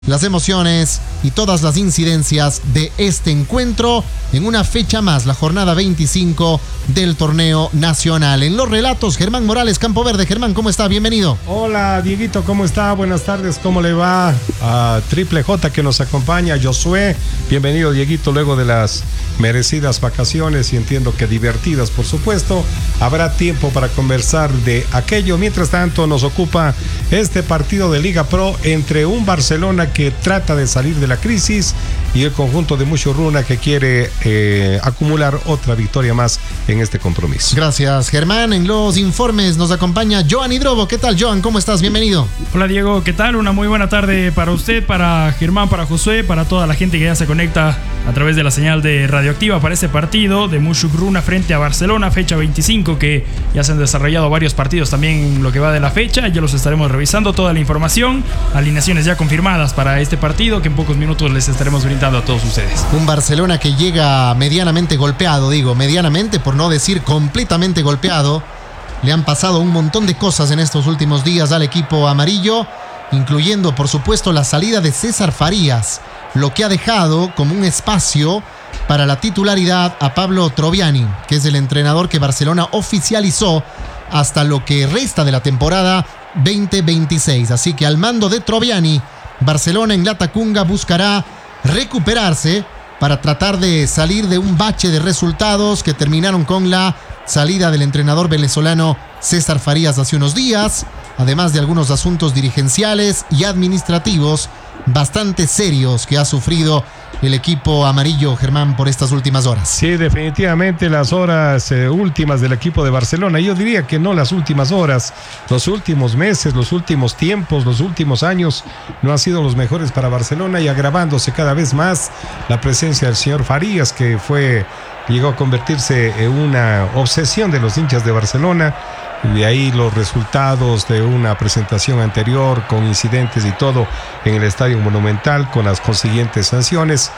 Las emociones y todas las incidencias de este encuentro en una fecha más, la jornada 25 del torneo nacional. En los relatos, Germán Morales, Campo Verde. Germán, ¿cómo está? Bienvenido. Hola, Dieguito, ¿cómo está? Buenas tardes, ¿cómo le va? A Triple J que nos acompaña, Josué. Bienvenido, Dieguito, luego de las merecidas vacaciones y entiendo que divertidas, por supuesto. Habrá tiempo para conversar de aquello. Mientras tanto, nos ocupa este partido de Liga Pro entre un Barcelona que trata de salir de la crisis y el conjunto de Muchurruna que quiere acumular otra victoria más en este compromiso. Gracias, Germán. En los informes nos acompaña Joan Hidrobo. ¿Qué tal, Joan? ¿Cómo estás? Bienvenido. Hola, Diego. ¿Qué tal? Una muy buena tarde para usted, para Germán, para Josué, para toda la gente que ya se conecta a través de la señal de Radioactiva para este partido de Muchurruna frente a Barcelona, fecha 25, que ya se han desarrollado varios partidos también lo que va de la fecha. Ya los estaremos revisando, toda la información, alineaciones ya confirmadas para este partido que en pocos minutos les estaremos brindando a todos ustedes. Un Barcelona que llega medianamente golpeado, digo medianamente por no decir completamente golpeado. Le han pasado un montón de cosas en estos últimos días al equipo amarillo, incluyendo por supuesto la salida de César Farías, lo que ha dejado como un espacio para la titularidad a Pablo Troviani, que es el entrenador que Barcelona oficializó hasta lo que resta de la temporada 2026. Así que al mando de Troviani, Barcelona en la Tacunga buscará recuperarse para tratar de salir de un bache de resultados que terminaron con la salida del entrenador venezolano César Farías hace unos días, además de algunos asuntos dirigenciales y administrativos bastante serios que ha sufrido el equipo amarillo, Germán, por estas últimas horas. Sí, definitivamente las horas últimas del equipo de Barcelona. Yo diría que no las últimas horas, los últimos meses, los últimos tiempos, los últimos años no han sido los mejores para Barcelona, y agravándose cada vez más la presencia del señor Farías, que llegó a convertirse en una obsesión de los hinchas de Barcelona. De ahí los resultados de una presentación anterior con incidentes y todo en el Estadio Monumental, con las consiguientes sanciones.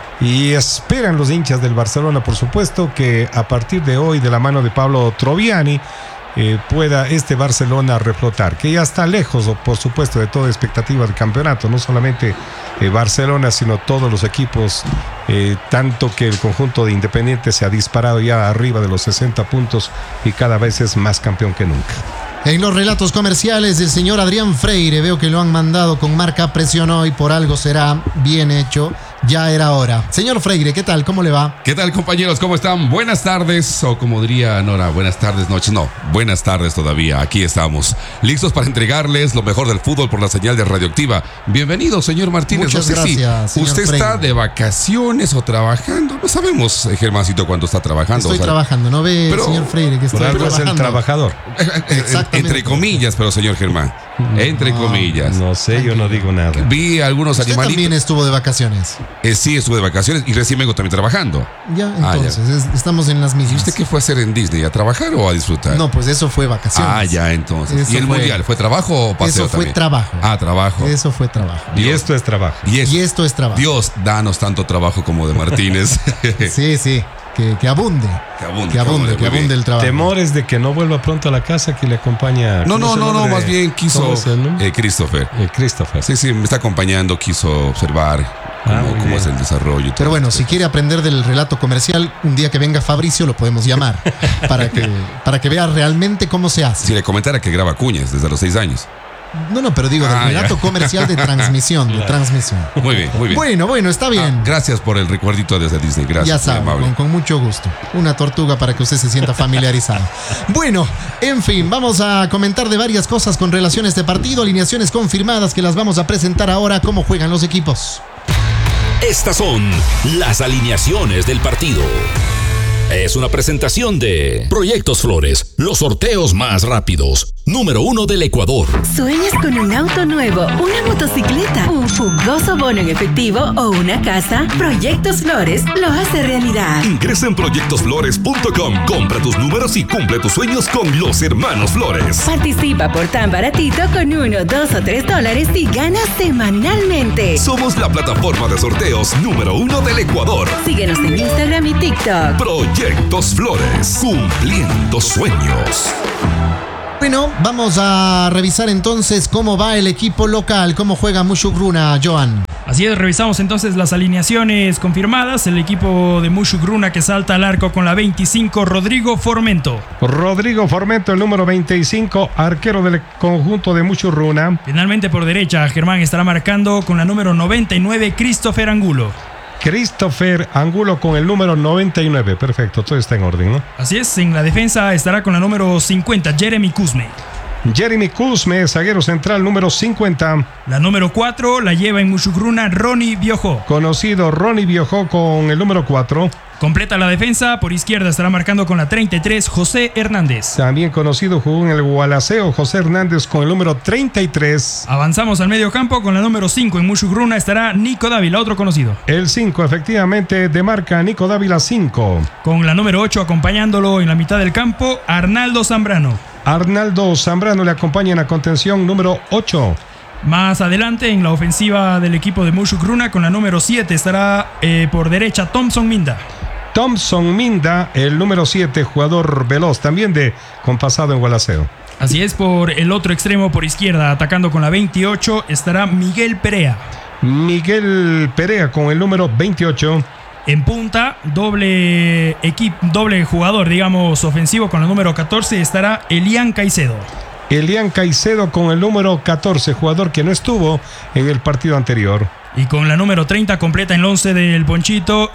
Y esperan los hinchas del Barcelona, por supuesto, que a partir de hoy, de la mano de Pablo Troviani, pueda este Barcelona reflotar, que ya está lejos, por supuesto, de toda expectativa del campeonato. No solamente Barcelona, sino todos los equipos, tanto que el conjunto de Independiente se ha disparado ya arriba de los 60 puntos y cada vez es más campeón que nunca. En los relatos comerciales del señor Adrián Freire, veo que lo han mandado con marca presión hoy, por algo será, bien hecho, ya era hora. Señor Freire, ¿qué tal? ¿Cómo le va? ¿Qué tal, compañeros? ¿Cómo están? Buenas tardes, o como diría Nora, buenas tardes, noches, no, buenas tardes todavía, aquí estamos, listos para entregarles lo mejor del fútbol por la señal de Radioactiva. Bienvenido, señor Martínez. Muchas gracias, señor ¿Usted Freire está de vacaciones o trabajando? No sabemos, Germancito, cuándo está trabajando. Estoy trabajando, ¿no ve, pero, señor Freire, que estoy trabajando? Es el trabajador. Exactamente. Entre comillas, pero señor Germán, entre comillas. No sé, yo no digo nada. Vi algunos ¿Usted animalitos. también estuvo de vacaciones? Sí, estuve de vacaciones y recién vengo también trabajando. Ya, entonces, estamos en las mismas. ¿Y usted qué fue a hacer en Disney? ¿A trabajar o a disfrutar? No, pues eso fue vacaciones. Ah, ya, entonces. Eso ¿Y el fue, mundial? ¿Fue trabajo o paseo eso fue también? trabajo. Ah, trabajo. Eso fue trabajo. Y esto es trabajo. Y esto es trabajo. Dios, danos tanto trabajo como de Martínez. Sí. Que abunde. Que abunde el trabajo. Temores de que no vuelva pronto a la casa, que le acompaña. No, más bien quiso. Christopher. Christopher. Sí, me está acompañando, quiso observar cómo es el desarrollo. Pero bueno, si quiere aprender del relato comercial, un día que venga Fabricio lo podemos llamar para que vea realmente cómo se hace. Si le comentara que graba cuñas desde los 6 años. No, pero digo, del relato comercial de transmisión. Muy bien. Bueno, está bien. Gracias por el recuerdito desde Disney. Gracias. Ya sabe, con mucho gusto. Una tortuga para que usted se sienta familiarizado. Bueno, en fin, vamos a comentar de varias cosas con relación a este partido. Alineaciones confirmadas que las vamos a presentar ahora. ¿Cómo juegan los equipos? Estas son las alineaciones del partido. Es una presentación de Proyectos Flores, los sorteos más rápidos. Número 1 del Ecuador. ¿Sueñas con un auto nuevo, una motocicleta, un jugoso bono en efectivo o una casa? Proyectos Flores lo hace realidad. Ingresa en proyectosflores.com, compra tus números y cumple tus sueños con los hermanos Flores. Participa por tan baratito con $1, $2 o $3 y gana semanalmente. Somos la plataforma de sorteos número 1 del Ecuador. Síguenos en Instagram y TikTok. Proyectos Flores, cumpliendo sueños. Bueno, vamos a revisar entonces cómo va el equipo local, cómo juega Mushuk Runa, Joan. Así es, revisamos entonces las alineaciones confirmadas. El equipo de Mushuk Runa que salta al arco con la 25, Rodrigo Formento. Rodrigo Formento, el número 25, arquero del conjunto de Mushuk Runa. Finalmente por derecha, Germán estará marcando con la número 99, Christopher Angulo. Christopher Angulo con el número 99. Perfecto, todo está en orden, ¿no? Así es, en la defensa estará con la número 50, Jeremy Kuzme. Jeremy Kuzme, zaguero central número 50. La número 4 la lleva en Mushuk Runa Ronnie Biojó. Conocido Ronnie Biojó con el número 4. Completa la defensa, por izquierda estará marcando con la 33, José Hernández. También conocido, jugó en el Gualaceo, José Hernández con el número 33. Avanzamos al medio campo con la número 5 en Mushuk Runa estará Nico Dávila, otro conocido. El 5, efectivamente, de marca Nico Dávila 5. Con la número 8 acompañándolo en la mitad del campo, Arnaldo Zambrano. Arnaldo Zambrano le acompaña en la contención número 8. Más adelante en la ofensiva del equipo de Mushuk Runa con la número 7 estará por derecha Thompson Minda. Thompson Minda, el número 7, jugador veloz, también con pasado en Gualaceo. Así es, por el otro extremo por izquierda, atacando con la 28, estará Miguel Perea. Miguel Perea con el número 28. En punta, doble jugador, digamos, ofensivo con el número 14, estará Elian Caicedo. Elian Caicedo con el número 14, jugador que no estuvo en el partido anterior. Y con la número 30 completa en el 11 del Ponchito,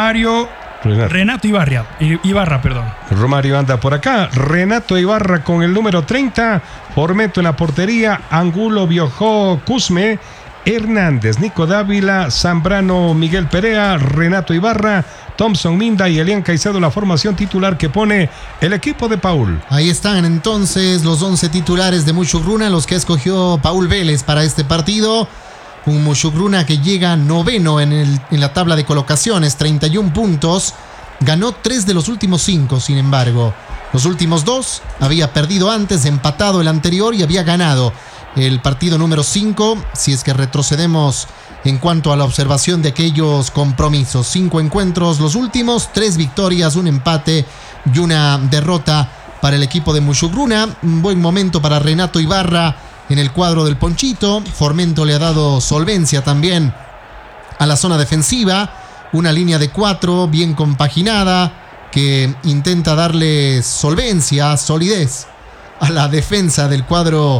Renato Ibarra. Romario anda por acá. Renato Ibarra con el número 30. Formento en la portería. Angulo, Biojó, Kuzme, Hernández, Nico Dávila, Zambrano, Miguel Perea, Renato Ibarra, Thompson Minda y Elian Caicedo, la formación titular que pone el equipo de Paul. Ahí están entonces los 11 titulares de Mushuk Runa, los que escogió Paul Vélez para este partido. Un Mushuk Runa que llega noveno en la tabla de colocaciones, 31 puntos. Ganó 3 de los últimos 5, sin embargo. Los últimos 2 había perdido antes, empatado el anterior y había ganado el partido número 5, si es que retrocedemos en cuanto a la observación de aquellos compromisos. 5 encuentros, los últimos, 3 victorias, un empate y una derrota para el equipo de Mushuk Runa. Un buen momento para Renato Ibarra en el cuadro del Ponchito. Formento le ha dado solvencia también a la zona defensiva. Una línea de 4 bien compaginada que intenta darle solvencia, solidez a la defensa del cuadro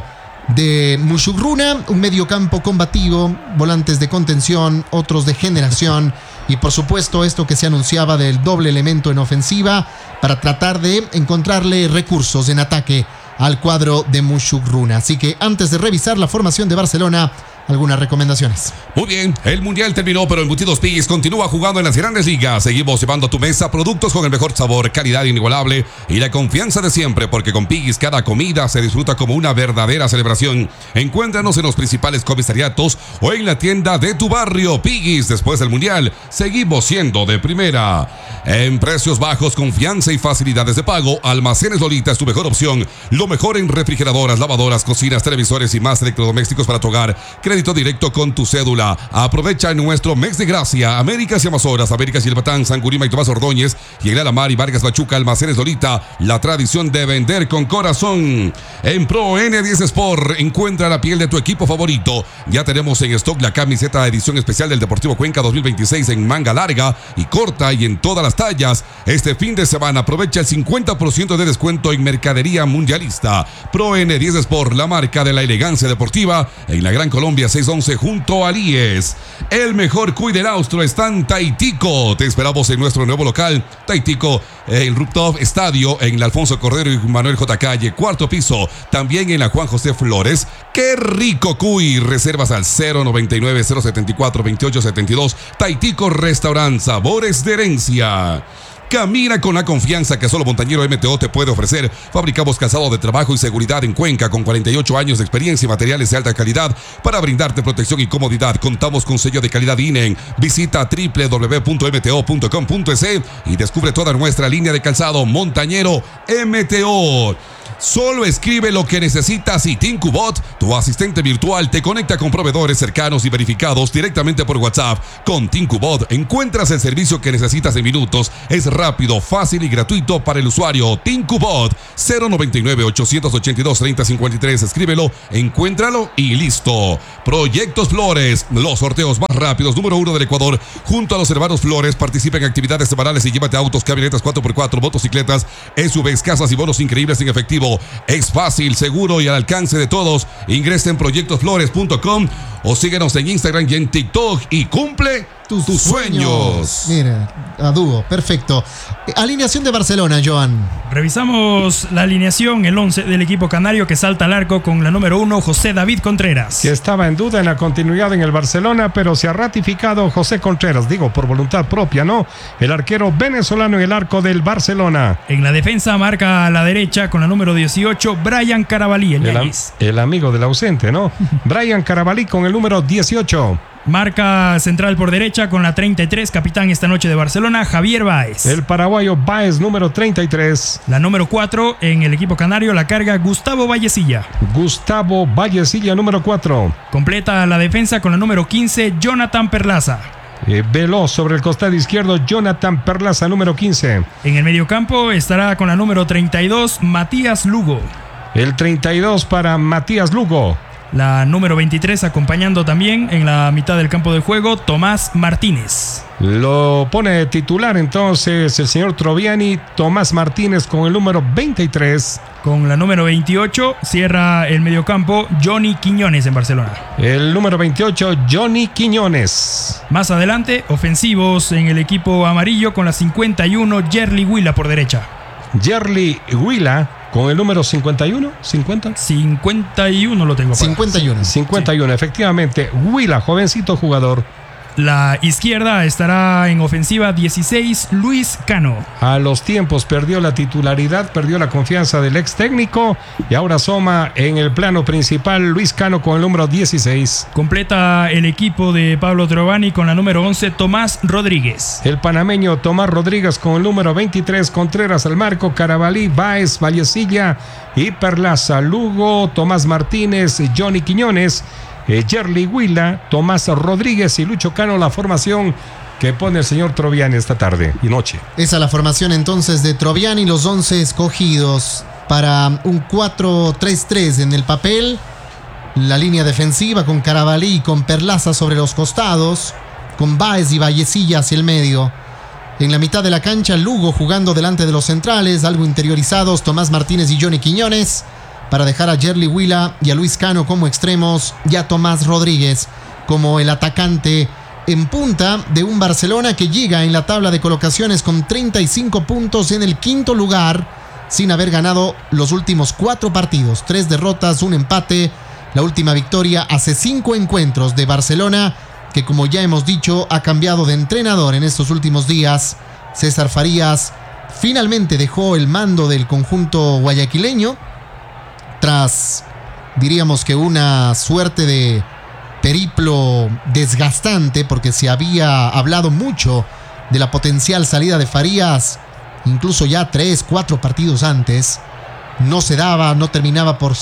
de Mushuk Runa. Un mediocampo combativo, volantes de contención, otros de generación y por supuesto esto que se anunciaba del doble elemento en ofensiva para tratar de encontrarle recursos en ataque al cuadro de Mushuk Runa. Así que antes de revisar la formación de Barcelona, algunas recomendaciones. Muy bien, el Mundial terminó, pero Embutidos Piggy's continúa jugando en las grandes ligas. Seguimos llevando a tu mesa productos con el mejor sabor, calidad inigualable y la confianza de siempre, porque con Piggy's cada comida se disfruta como una verdadera celebración. Encuéntranos en los principales comisariatos o en la tienda de tu barrio. Piggy's, después del Mundial, seguimos siendo de primera. En precios bajos, confianza y facilidades de pago, Almacenes Lolita es tu mejor opción. Lo mejor en refrigeradoras, lavadoras, cocinas, televisores y más electrodomésticos para tu hogar. Crédito directo con tu cédula. Aprovecha nuestro mes de gracia. Américas y Amazonas, Américas y El Batán, San Gurima y Tomás Ordóñez y en Alamar y Vargas Machuca, Almacenes Lolita, la tradición de vender con corazón. En Pro N10 Sport, encuentra la piel de tu equipo favorito. Ya tenemos en stock la camiseta edición especial del Deportivo Cuenca 2026 en manga larga y corta y en todas las tallas. Este fin de semana aprovecha el 50% de descuento en mercadería mundialista. Pro N10 Sport, la marca de la elegancia deportiva en la Gran Colombia 611 junto a Líes. El mejor cuy del Austro está en Taitico. Te esperamos en nuestro nuevo local, Taitico, el Rooftop Estadio, en la Alfonso Cordero y Manuel J. Calle, 4º piso. También en la Juan José Flores. ¡Qué rico cuy! Reservas al 099-074-2872. Taitico Restaurant, sabores de herencia. Camina con la confianza que solo Montañero MTO te puede ofrecer. Fabricamos calzado de trabajo y seguridad en Cuenca con 48 años de experiencia y materiales de alta calidad para brindarte protección y comodidad. Contamos con sello de calidad INEN. Visita www.mto.com.es y descubre toda nuestra línea de calzado Montañero MTO. Solo escribe lo que necesitas y Tincubot, tu asistente virtual, te conecta con proveedores cercanos y verificados directamente por WhatsApp. Con Tincubot encuentras el servicio que necesitas en minutos. Es rápido, fácil y gratuito para el usuario. Tincubot 099-882-3053. Escríbelo, encuéntralo y listo. Proyectos Flores, los sorteos más rápidos, número 1 del Ecuador. Junto a los hermanos Flores, participa en actividades semanales y llévate autos, camionetas 4x4, motocicletas, SUVs, casas y bonos increíbles en efectivo. Es fácil, seguro y al alcance de todos. Ingresa en proyectosflores.com o síguenos en Instagram y en TikTok y cumple tus sueños. Mira, a dúo, perfecto. Alineación de Barcelona, Joan. Revisamos la alineación, el 11 del equipo canario que salta al arco con la número 1, José David Contreras. Que estaba en duda en la continuidad en el Barcelona, pero se ha ratificado José Contreras, digo, por voluntad propia, ¿no? El arquero venezolano en el arco del Barcelona. En la defensa marca a la derecha con la número 18, Brian Carabalí, el amigo del ausente, ¿no? Brian Carabalí con el número 18. Marca central por derecha con la 33, capitán esta noche de Barcelona, Javier Báez. El paraguayo Báez, número 33. La número 4 en el equipo canario la carga Gustavo Vallecilla. Gustavo Vallecilla, número 4. Completa la defensa con la número 15, Jonathan Perlaza. Veloz sobre el costado izquierdo, Jonathan Perlaza, número 15. En el mediocampo estará con la número 32, Matías Lugo. El 32 para Matías Lugo. La número 23 acompañando también en la mitad del campo de juego, Tomás Martínez. Lo pone titular entonces el señor Troviani, Tomás Martínez con el número 23. Con la número 28 cierra el mediocampo Johnny Quiñones en Barcelona. El número 28, Johnny Quiñones. Más adelante, ofensivos en el equipo amarillo con la 51, Yerli Huila por derecha. Yerli Huila con el número 51, 50. 51 lo tengo. 51. 51, sí. Efectivamente. Huila, jovencito jugador. La izquierda estará en ofensiva 16, Luis Cano. A los tiempos perdió la titularidad, perdió la confianza del ex técnico y ahora asoma en el plano principal Luis Cano con el número 16. Completa el equipo de Pablo Troviani con la número 11, Tomás Rodríguez. El panameño Tomás Rodríguez con el número 23, Contreras al marco, Carabalí, Báez, Vallecilla y Perlaza, Lugo, Tomás Martínez, Johnny Quiñones, Yerli Huila, Tomás Rodríguez y Lucho Cano, la formación que pone el señor Troviani esta tarde y noche. Esa es la formación entonces de Troviani, los 11 escogidos para un 4-3-3 en el papel. La línea defensiva con Carabalí y con Perlaza sobre los costados, con Báez y Vallecilla hacia el medio. En la mitad de la cancha, Lugo jugando delante de los centrales, algo interiorizados, Tomás Martínez y Johnny Quiñones, para dejar a Yerli Huila y a Luis Cano como extremos y a Tomás Rodríguez como el atacante en punta de un Barcelona que llega en la tabla de colocaciones con 35 puntos en el quinto lugar, sin haber ganado los últimos 4 partidos, 3 derrotas, 1 empate. La última victoria hace 5 encuentros de Barcelona, que como ya hemos dicho ha cambiado de entrenador en estos últimos días. César Farías finalmente dejó el mando del conjunto guayaquileño tras, diríamos que una suerte de periplo desgastante, porque se había hablado mucho de la potencial salida de Farías, incluso ya 3-4 partidos antes. No se daba, no terminaba por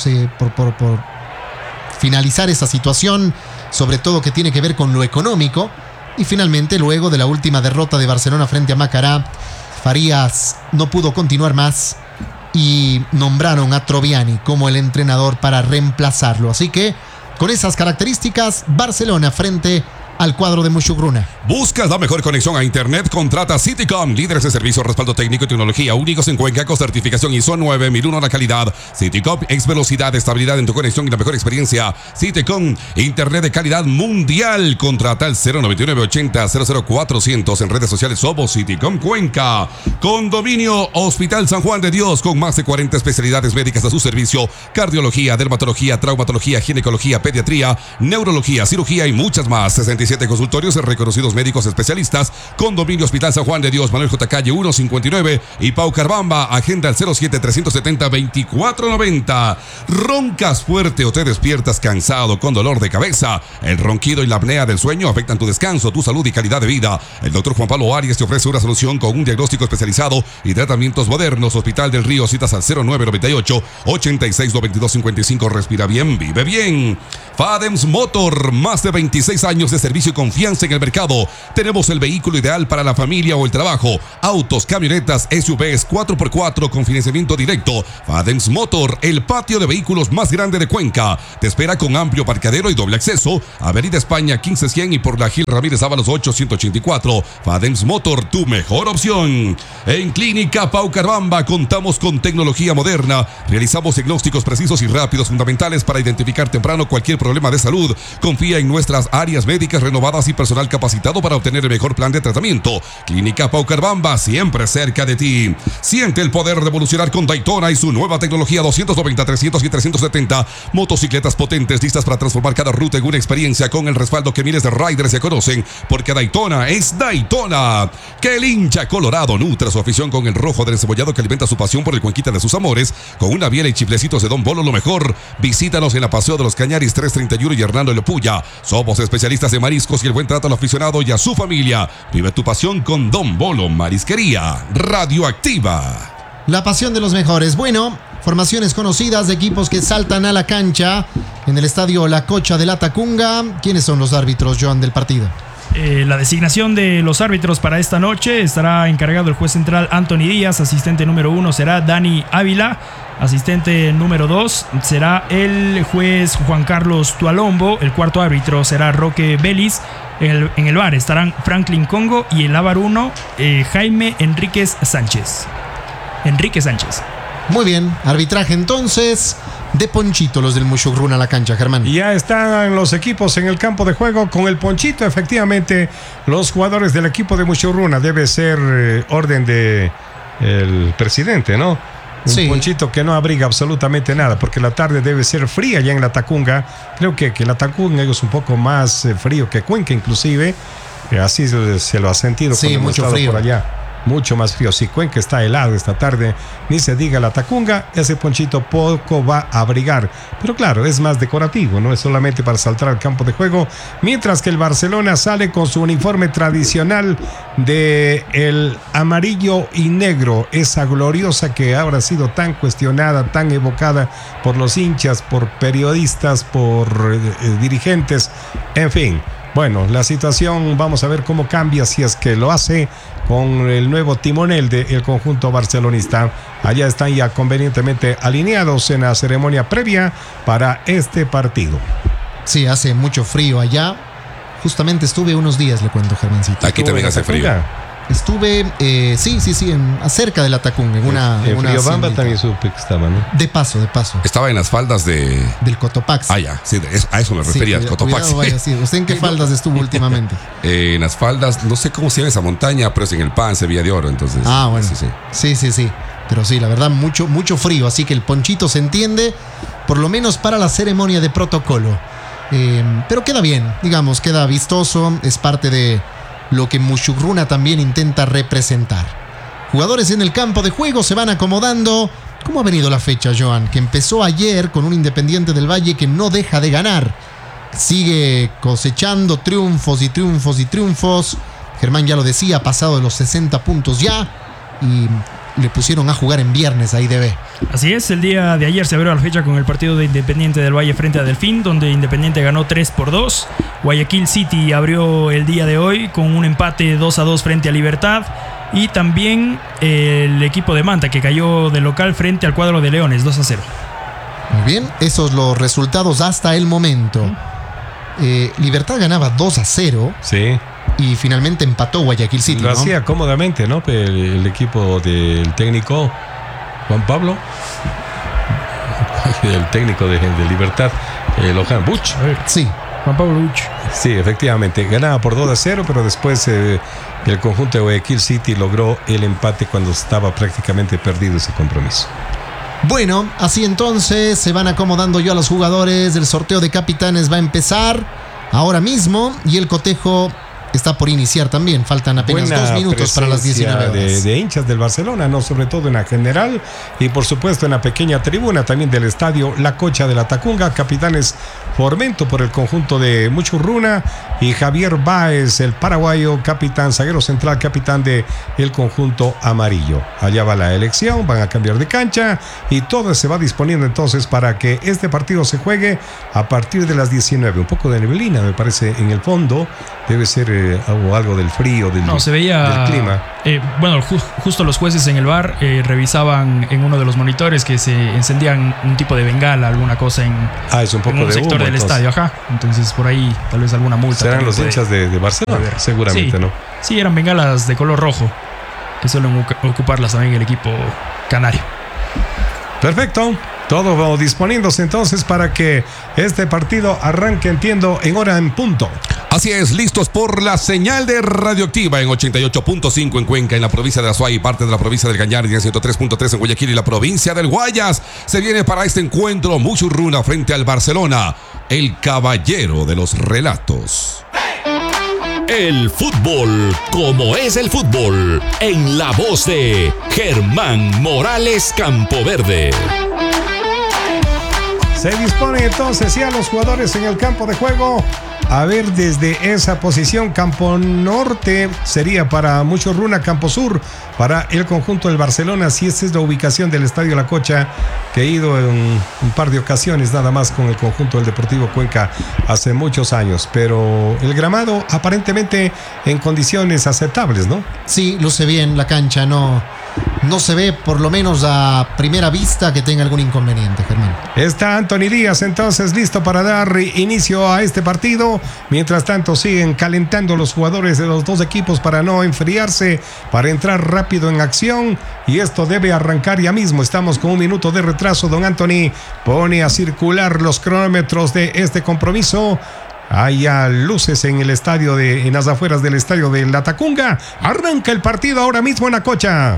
finalizar esa situación, sobre todo que tiene que ver con lo económico. Y finalmente, luego de la última derrota de Barcelona frente a Macará, Farías no pudo continuar más y nombraron a Troviani como el entrenador para reemplazarlo. Así que, con esas características, Barcelona frente al cuadro de Mushugruna. ¿Buscas la mejor conexión a internet? Contrata Citycom, líderes de servicio, respaldo técnico y tecnología únicos en Cuenca con certificación ISO 9001 la calidad. Citycom es velocidad, estabilidad en tu conexión y la mejor experiencia. Citycom, internet de calidad mundial. Contrata al 099-80-00400 en redes sociales. Somos Citycom Cuenca. Condominio Hospital San Juan de Dios, con más de 40 especialidades médicas a su servicio: cardiología, dermatología, traumatología, ginecología, pediatría, neurología, cirugía y muchas más. 65 27 consultorios de reconocidos médicos especialistas. Condominio Hospital San Juan de Dios, Manuel J. Calle 159 y Pau Carbamba. Agenda al 07-370-2490. ¿Roncas fuerte o te despiertas cansado con dolor de cabeza? El ronquido y la apnea del sueño afectan tu descanso, tu salud y calidad de vida. El doctor Juan Pablo Arias te ofrece una solución con un diagnóstico especializado y tratamientos modernos. Hospital del Río, citas al 0998-869255. Respira bien, vive bien. Fadems Motor, más de 26 años de servicio y confianza en el mercado. Tenemos el vehículo ideal para la familia o el trabajo. Autos, camionetas, SUVs 4x4 con financiamiento directo. Fadems Motor, el patio de vehículos más grande de Cuenca. Te espera con amplio parqueadero y doble acceso. Avenida España 1500 y por la Gil Ramírez Ábalos 884. Fadems Motor, tu mejor opción. En Clínica Pau Carbamba contamos con tecnología moderna. Realizamos diagnósticos precisos y rápidos fundamentales para identificar temprano cualquier problema de salud. Confía en nuestras áreas médicas renovadas y personal capacitado para obtener el mejor plan de tratamiento. Clínica Pau Carbamba, siempre cerca de ti. Siente el poder de evolucionar con Daytona y su nueva tecnología 290, 300 y 370. Motocicletas potentes listas para transformar cada ruta en una experiencia con el respaldo que miles de riders se conocen, porque Daytona es Daytona. Que el hincha colorado nutra su afición con el rojo del encebollado que alimenta su pasión por el Cuenquita de sus amores, con una biela y chiflecitos de Don Bolo, lo mejor. Visítanos en la Paseo de los Cañaris 331 y Hernando Lepuya. Somos especialistas de mariscos y el buen trato al aficionado y a su familia. Vive tu pasión con Don Bolo Marisquería Radioactiva. La pasión de los mejores. Bueno, formaciones conocidas de equipos que saltan a la cancha en el estadio La Cocha de la Tacunga. ¿Quiénes son los árbitros, Joan, del partido? La designación de los árbitros para esta noche estará encargado el juez central Anthony Díaz. Asistente número 1 será Dani Ávila. Asistente número 2 será el juez Juan Carlos Tualombo. El cuarto árbitro será Roque Vélez. En el VAR estarán Franklin Congo y el AVAR 1 Jaime Enrique Sánchez. Muy bien, arbitraje entonces de Ponchito, los del Mushugruna a la cancha, Germán. Ya están los equipos en el campo de juego con el Ponchito. Efectivamente, los jugadores del equipo de Mushugruna debe ser orden de el presidente, ¿no? Un Ponchito que no abriga absolutamente nada, porque la tarde debe ser fría ya en la Tacunga. Creo que la Tacunga es un poco más frío que Cuenca, inclusive. Así se lo ha sentido cuando hemos estado por allá. Mucho más frío. Si Cuenca está helado esta tarde, ni se diga la Tacunga, ese Ponchito poco va a abrigar. Pero claro, es más decorativo, no es solamente para saltar al campo de juego. Mientras que el Barcelona sale con su uniforme tradicional de el amarillo y negro, esa gloriosa que ahora ha sido tan cuestionada, tan evocada por los hinchas, por periodistas, por dirigentes, en fin. Bueno, la situación vamos a ver cómo cambia si es que lo hace con el nuevo timonel del conjunto barcelonista. Allá están ya convenientemente alineados en la ceremonia previa para este partido. Sí, hace mucho frío allá. Justamente estuve unos días, le cuento, Germancito. Aquí también hace frío. Estuve, cerca de la Tacunga. En Riobamba también supe que estaba, ¿no? De paso. Estaba en las faldas del Cotopaxi. Ah, ya, sí, a eso me refería, sí, Cotopaxi. ¿Usted en qué faldas estuvo últimamente? En las faldas, no sé cómo se llama esa montaña, pero es en el Pan, Sevilla de Oro, entonces. Ah, bueno. Sí. Pero sí, la verdad, mucho frío. Así que el Ponchito se entiende, por lo menos para la ceremonia de protocolo. Pero queda bien, digamos, queda vistoso. Es parte de lo que Mushugruna también intenta representar. Jugadores en el campo de juego se van acomodando. ¿Cómo ha venido la fecha, Joan? Que empezó ayer con un Independiente del Valle que no deja de ganar. Sigue cosechando triunfos. Germán ya lo decía, ha pasado de los 60 puntos ya. Y le pusieron a jugar en viernes a IDB. Así es, el día de ayer se abrió la fecha con el partido de Independiente del Valle frente a Delfín, donde Independiente ganó 3-2. Guayaquil City abrió el día de hoy con un empate 2-2 frente a Libertad. Y también el equipo de Manta, que cayó de local frente al cuadro de Leones, 2-0. Muy bien, esos los resultados hasta el momento. Libertad ganaba 2-0. Sí. Y finalmente empató Guayaquil City. Lo hacía cómodamente, ¿no? El equipo del técnico Juan Pablo, el técnico de Libertad, Lohan Buch. Sí, Juan Pablo Buch. Sí, efectivamente, ganaba por 2-0, pero después el conjunto de Guayaquil City logró el empate cuando estaba prácticamente perdido ese compromiso. Bueno, así entonces se van acomodando yo a los jugadores. El sorteo de capitanes va a empezar. ahora mismo y el cotejo está por iniciar también. Faltan apenas 2 minutos para las 19 horas. De hinchas del Barcelona, ¿no? Sobre todo en la general y por supuesto en la pequeña tribuna también del estadio La Cocha de la Tacunga. Capitanes Formento por el conjunto de Muchurruna y Javier Báez, el paraguayo, capitán, zaguero central, capitán de el conjunto amarillo. Allá va la elección, van a cambiar de cancha y todo se va disponiendo entonces para que este partido se juegue a partir de las 19. Un poco de neblina me parece en el fondo, debe ser algo del frío, se veía, del clima. Justo los jueces en el VAR revisaban en uno de los monitores que se encendían un tipo de bengala, alguna cosa es un poco en un de sector humo, del estadio, entonces por ahí tal vez alguna multa. Serán los hinchas de Barcelona, seguramente, sí, ¿no? Sí, eran bengalas de color rojo que suelen ocuparlas también el equipo canario. Perfecto. Todo va disponiéndose entonces para que este partido arranque, entiendo, en hora en punto. Así es, listos por la señal de Radioactiva en 88.5 en Cuenca, en la provincia de Azuay, parte de la provincia del Cañar, y en 103.3 en Guayaquil y la provincia del Guayas. Se viene para este encuentro Muchurruna frente al Barcelona, el caballero de los relatos. El fútbol, como es el fútbol, en la voz de Germán Morales Campoverde. Se dispone entonces ya los jugadores en el campo de juego. A ver, desde esa posición, campo norte sería para Muchurruna, campo sur para el conjunto del Barcelona. Si esta es la ubicación del estadio La Cocha, que he ido en un par de ocasiones nada más con el conjunto del Deportivo Cuenca hace muchos años, pero el gramado aparentemente en condiciones aceptables, ¿no? Sí, luce bien la cancha, no se ve por lo menos a primera vista que tenga algún inconveniente, Germán. Está Anthony Díaz entonces listo para dar inicio a este partido. Mientras tanto siguen calentando los jugadores de los dos equipos para no enfriarse, para entrar rápido en acción, y esto debe arrancar ya mismo. Estamos con 1 minuto de retraso. Don Anthony pone a circular los cronómetros de este compromiso. Hay luces en el estadio en las afueras del estadio de La Tacunga. Arranca el partido ahora mismo en La Cocha.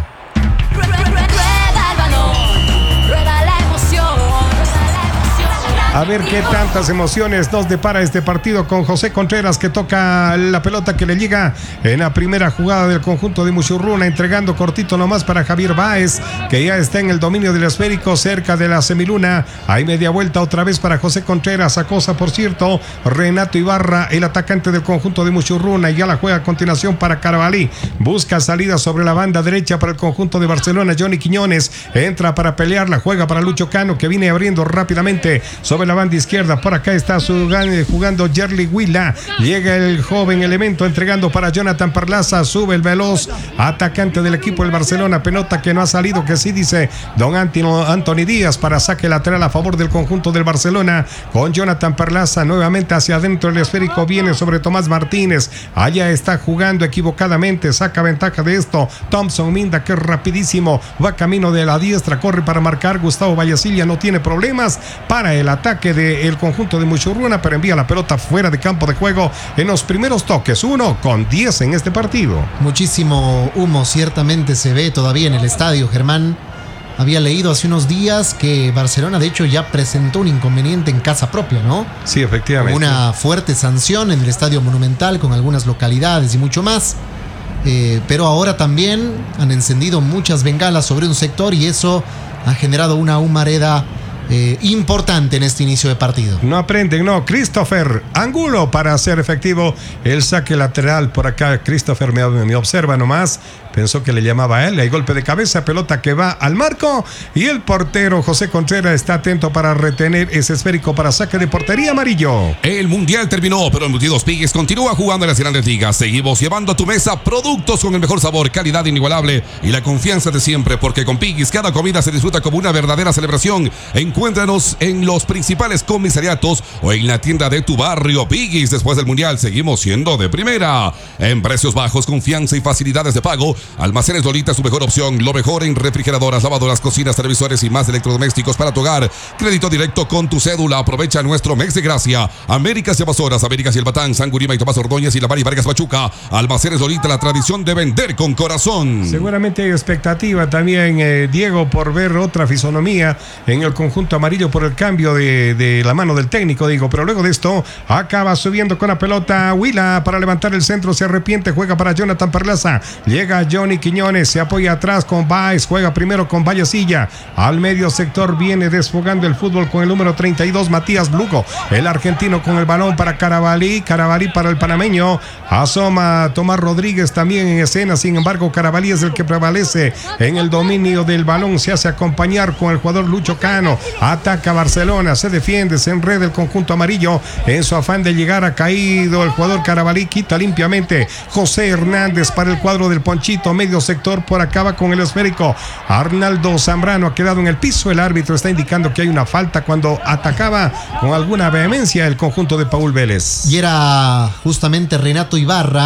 A ver qué tantas emociones nos depara este partido con José Contreras, que toca la pelota que le llega en la primera jugada del conjunto de Muchurruna, entregando cortito nomás para Javier Báez, que ya está en el dominio del esférico cerca de la semiluna. Hay media vuelta otra vez para José Contreras, acosa por cierto Renato Ibarra, el atacante del conjunto de Muchurruna, y ya la juega a continuación para Carabalí. Busca salida sobre la banda derecha para el conjunto de Barcelona. Johnny Quiñones entra para pelear, la juega para Lucho Cano, que viene abriendo rápidamente sobre la banda izquierda. Por acá está jugando Jerly Huila. Llega el joven elemento entregando para Jonathan Perlaza. Sube el veloz atacante del equipo del Barcelona. Pelota que no ha salido, que sí dice don Anthony Díaz, para saque lateral a favor del conjunto del Barcelona con Jonathan Perlaza nuevamente hacia adentro. El esférico viene sobre Tomás Martínez. Allá está jugando equivocadamente. Saca ventaja de esto Thompson Minda, que es rapidísimo. Va camino de la diestra. Corre para marcar Gustavo Vallecilla. No tiene problemas para el ataque del conjunto de Muchurruna, pero envía la pelota fuera de campo de juego en los primeros toques. 1-10 en este partido. Muchísimo humo ciertamente se ve todavía en el estadio, Germán. Había leído hace unos días que Barcelona de hecho ya presentó un inconveniente en casa propia, ¿no? Sí, efectivamente. Una fuerte sanción en el Estadio Monumental con algunas localidades y mucho más. Pero ahora también han encendido muchas bengalas sobre un sector y eso ha generado una humareda importante en este inicio de partido. No aprenden, no. Christopher Angulo para hacer efectivo el saque lateral. Por acá Christopher me observa nomás. Pensó que le llamaba a él. Hay golpe de cabeza, pelota que va al marco. Y el portero José Contreras está atento para retener ese esférico para saque de portería amarillo. El mundial terminó, pero el Multidos Pigues continúa jugando en las grandes ligas. Seguimos llevando a tu mesa productos con el mejor sabor, calidad inigualable y la confianza de siempre, porque con Pigues cada comida se disfruta como una verdadera celebración. Encuéntranos en los principales comisariatos o en la tienda de tu barrio. Pigues, después del mundial seguimos siendo de primera. En precios bajos, confianza y facilidades de pago, Almacenes Lolita, su mejor opción. Lo mejor en refrigeradoras, lavadoras, cocinas, televisores y más electrodomésticos para tu hogar. Crédito directo con tu cédula. Aprovecha nuestro mes de gracia. Américas y Amazonas, Américas y El Batán, San Gurima y Tomás Ordóñez y la Mari Vargas Pachuca. Almacenes Lolita, la tradición de vender con corazón. Seguramente hay expectativa también, Diego, por ver otra fisonomía en el conjunto conjunto amarillo por el cambio de la mano del técnico, digo. Pero luego de esto, acaba subiendo con la pelota Huila para levantar el centro. Se arrepiente, juega para Jonathan Perlaza. Llega Johnny Quiñones, se apoya atrás con Baez. Juega primero con Vallecilla. Al medio sector viene desfogando el fútbol con el número 32, Matías Lugo. El argentino con el balón para Carabalí. Carabalí para el panameño. Asoma Tomás Rodríguez también en escena. Sin embargo, Carabalí es el que prevalece en el dominio del balón. Se hace acompañar con el jugador Lucho Cano. Ataca Barcelona, se defiende, se enreda el conjunto amarillo. En su afán de llegar ha caído el jugador Carabalí. Quita limpiamente José Hernández para el cuadro del Ponchito. Medio sector por acá va con el esférico. Arnaldo Zambrano ha quedado en el piso. El árbitro está indicando que hay una falta cuando atacaba con alguna vehemencia el conjunto de Paul Vélez. Y era justamente Renato Ibarra